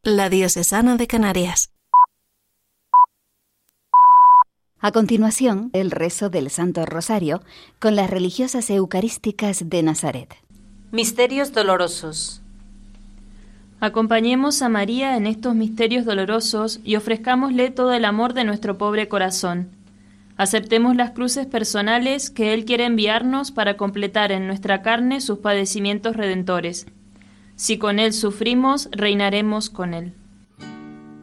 la Diocesana de Canarias. A continuación, el rezo del Santo Rosario con las religiosas eucarísticas de Nazaret. Misterios dolorosos. Acompañemos a María en estos misterios dolorosos y ofrezcámosle todo el amor de nuestro pobre corazón. Aceptemos las cruces personales que Él quiere enviarnos para completar en nuestra carne sus padecimientos redentores. Si con Él sufrimos, reinaremos con Él.